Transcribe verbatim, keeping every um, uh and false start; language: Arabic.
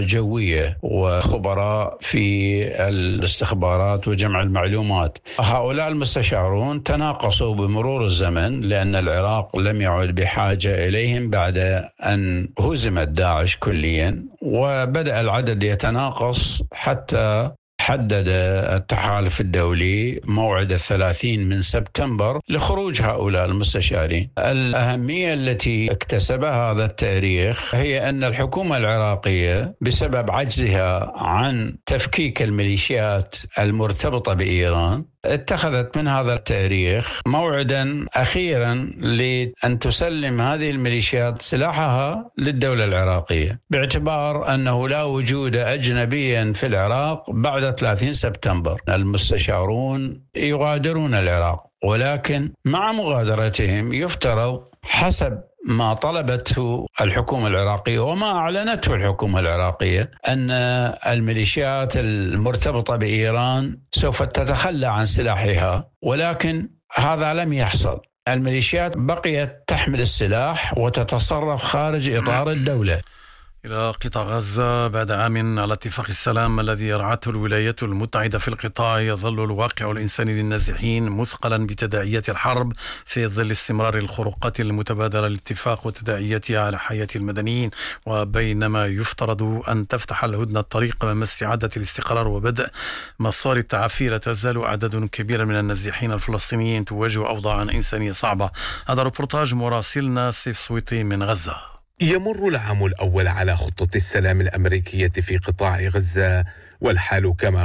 الجوية وخبراء في الاستخبارات وجمع المعلومات. هؤلاء المستشارون تناقصوا بمرور الزمن لأن العراق لم يعد بحاجة إليهم بعد أن هزمت داعش كليا، وبدأ العدد يتناقص حتى حدد التحالف الدولي موعد الثلاثين من سبتمبر لخروج هؤلاء المستشارين. الأهمية التي اكتسبها هذا التاريخ هي أن الحكومة العراقية بسبب عجزها عن تفكيك الميليشيات المرتبطة بإيران اتخذت من هذا التاريخ موعدا أخيرا لأن تسلم هذه الميليشيات سلاحها للدولة العراقية، باعتبار أنه لا وجود أجنبيا في العراق بعد ثلاثين سبتمبر. المستشارون يغادرون العراق، ولكن مع مغادرتهم يفترض حسب ما طلبته الحكومة العراقية وما أعلنته الحكومة العراقية أن الميليشيات المرتبطة بإيران سوف تتخلى عن سلاحها، ولكن هذا لم يحصل. الميليشيات بقيت تحمل السلاح وتتصرف خارج إطار الدولة. إلى قطاع غزة. بعد عام على اتفاق السلام الذي رعته الولايات المتحدة في القطاع، يظل الواقع الإنساني للنازحين مثقلا بتداعيات الحرب في ظل استمرار الخروقات المتبادلة للاتفاق وتداعياتها على حياة المدنيين. وبينما يفترض أن تفتح الهدنة الطريق أمام استعادة الاستقرار وبدء مسار التعافي، لا تزال أعداد كبيرة من النازحين الفلسطينيين تواجه أوضاعا إنسانية صعبة. هذا ريبورتاج مراسلنا سيف سويطي من غزة. يمر العام الأول على خطة السلام الأمريكية في قطاع غزة، والحال كما